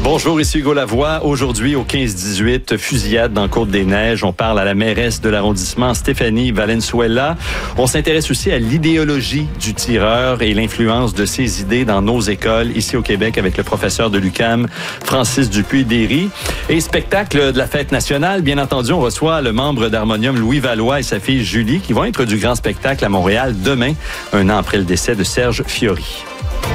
Bonjour, ici Hugo Lavoie. Aujourd'hui, au 15-18, fusillade dans Côte-des-Neiges. On parle à la mairesse de l'arrondissement, Stéphanie Valenzuela. On s'intéresse aussi à l'idéologie du tireur et l'influence de ses idées dans nos écoles, ici au Québec, avec le professeur de l'UQAM, Francis Dupuis-Déry. Et spectacle de la fête nationale, bien entendu, on reçoit le membre d'Harmonium, Louis Valois, et sa fille Julie, qui vont être du grand spectacle à Montréal demain, un an après le décès de Serge Fiori.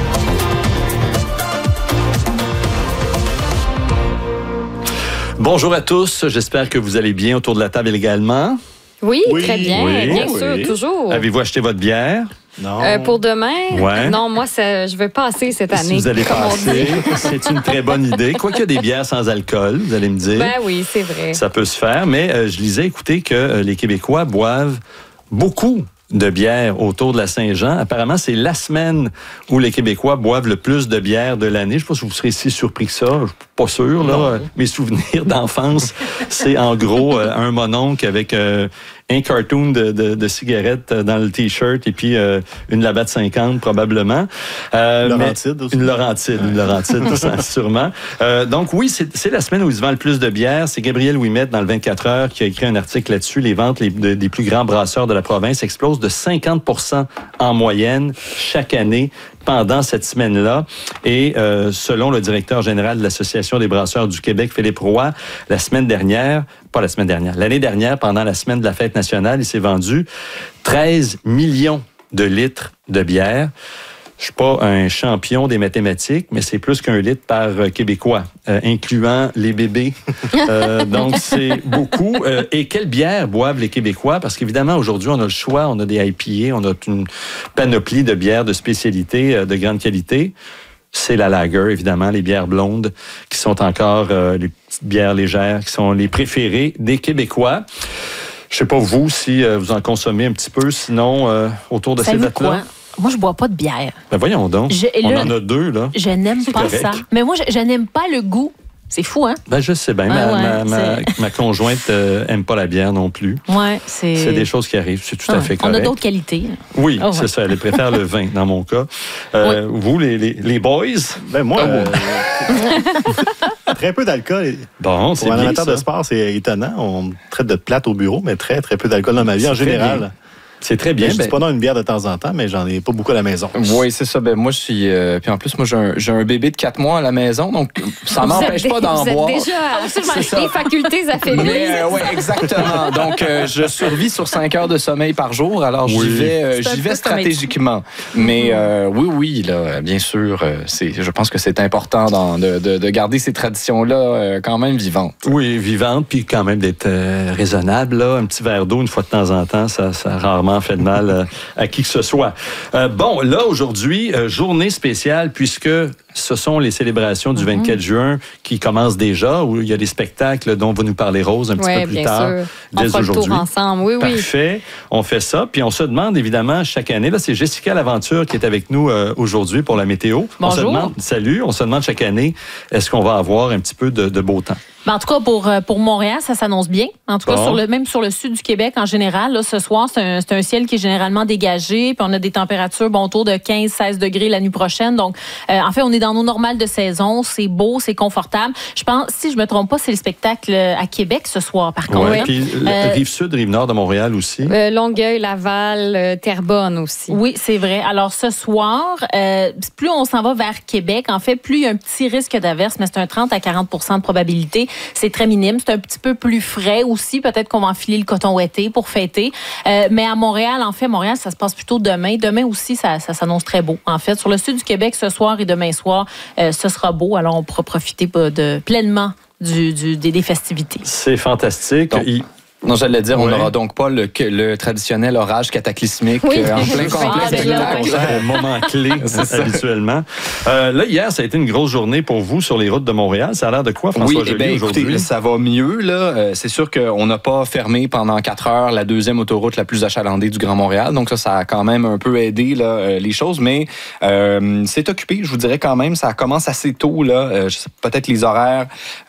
Bonjour à tous, j'espère que vous allez bien autour de la table également. Oui, très bien, bien sûr, toujours. Avez-vous acheté votre bière? Non. Pour demain? Ouais. Non, moi, je vais passer cette année. Si vous allez passer, c'est une très bonne idée. Quoi qu'il y a des bières sans alcool, vous allez me dire. Ben oui, c'est vrai. Ça peut se faire, mais je lisais, écoutez, que les Québécois boivent beaucoup de bière autour de la Saint-Jean. Apparemment, c'est la semaine où les Québécois boivent le plus de bière de l'année. Je ne sais pas si vous serez si surpris que ça. Je suis pas sûr. Là. Mes souvenirs d'enfance, c'est en gros un mononcle avec un cartoon de cigarettes dans le T-shirt et puis une Labatt 50 probablement. Laurentide aussi. Une Laurentide, sûrement. Donc oui, c'est la semaine où ils se vendent le plus de bière. C'est Gabriel Ouimette dans le 24 heures qui a écrit un article là-dessus. Les ventes des plus grands brasseurs de la province explosent de 50% en moyenne chaque année pendant cette semaine-là. Et selon le directeur général de l'Association des brasseurs du Québec, Philippe Roy, l'année dernière, pendant la semaine de la fête nationale, il s'est vendu 13 millions de litres de bière. Je suis pas un champion des mathématiques, mais c'est plus qu'un litre par Québécois, incluant les bébés. Donc, c'est beaucoup. Et quelle bière boivent les Québécois? Parce qu'évidemment, aujourd'hui, on a le choix. On a des IPA, on a une panoplie de bières de spécialité de grande qualité. C'est la lager, évidemment, les bières blondes, qui sont encore les petites bières légères, qui sont les préférées des Québécois. Je sais pas vous, si vous en consommez un petit peu, sinon, autour de ces dates-là. Moi, je bois pas de bière. Ben voyons donc. On en a deux, là. Je n'aime pas correct. ça. Mais moi, je n'aime pas le goût. C'est fou, hein? Ben, je sais bien. Ma conjointe aime pas la bière non plus. Ouais, c'est des choses qui arrivent. C'est tout à fait correct. On a d'autres qualités. Oui, c'est ça. Elle préfère le vin, dans mon cas. Vous, les boys? Ben, moi, très peu d'alcool. Bon, c'est pour bien un amateur ça. de sport, c'est étonnant. On me traite de plate au bureau, mais très, très peu d'alcool dans ma vie en général. Bien. C'est très bien. Je dis pas non une bière de temps en temps, mais j'en ai pas beaucoup à la maison. Oui, c'est ça. Ben moi, je suis. Puis en plus, moi, j'ai un bébé de 4 mois à la maison, donc ça m'empêche pas d'en boire. Vous êtes déjà les facultés affaiblies. Oui, exactement. Donc, je survis sur 5 heures de sommeil par jour, alors j'y vais stratégiquement. Mais oui, là, bien sûr, je pense que c'est important de garder ces traditions-là quand même vivantes. Oui, vivantes, puis quand même d'être raisonnable. Là. Un petit verre d'eau une fois de temps en temps, ça rarement fait de mal à qui que ce soit. Bon, là, aujourd'hui, journée spéciale, puisque ce sont les célébrations du 24 juin qui commencent déjà, où il y a des spectacles dont va nous parler Rose un petit peu plus tard, dès on fera aujourd'hui. Le tour ensemble, oui. Parfait. On fait ça, puis on se demande évidemment chaque année, là, c'est Jessica Laventure qui est avec nous aujourd'hui pour la météo. Bonjour. On se demande chaque année, est-ce qu'on va avoir un petit peu de beau temps? Ben, en tout cas, pour Montréal, ça s'annonce bien. En tout cas, même sur le sud du Québec en général, là, ce soir, c'est un ciel qui est généralement dégagé, puis on a des températures autour de 15-16 degrés la nuit prochaine. Donc, en fait, on est dans nos normales de saison. C'est beau, c'est confortable. Je pense, si je me trompe pas, c'est le spectacle à Québec ce soir, par contre. Oui, puis Rive-Sud, Rive-Nord de Montréal aussi. Longueuil, Laval, Terrebonne aussi. Oui, c'est vrai. Alors, ce soir, plus on s'en va vers Québec, en fait, plus il y a un petit risque d'averse, mais c'est un 30 à 40 % de probabilité. C'est très minime. C'est un petit peu plus frais aussi. Peut-être qu'on va enfiler le coton ouaté pour fêter. Mais à Montréal, ça se passe plutôt demain. Demain aussi, ça s'annonce très beau. En fait, sur le sud du Québec, ce soir et demain soir, ce sera beau. Alors, on pourra profiter pleinement des festivités. C'est fantastique. Non, j'allais dire, on n'aura donc pas le traditionnel orage cataclysmique en plein complexe spectacle. Un moment clé, habituellement. Là, hier, ça a été une grosse journée pour vous sur les routes de Montréal. Ça a l'air de quoi, François Joly, aujourd'hui? Écoutez, ça va mieux. Là. C'est sûr qu'on n'a pas fermé pendant 4 heures la deuxième autoroute la plus achalandée du Grand Montréal. Donc ça a quand même un peu aidé là, les choses. Mais c'est occupé, je vous dirais quand même. Ça commence assez tôt. Là. Peut-être les horaires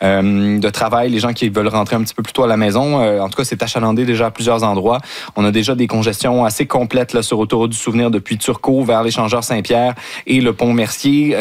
de travail, les gens qui veulent rentrer un petit peu plus tôt à la maison. En tout cas, c'est achalandé déjà à plusieurs endroits. On a déjà des congestions assez complètes là, sur Autoroute du Souvenir depuis Turcot vers l'échangeur Saint-Pierre et le pont Mercier.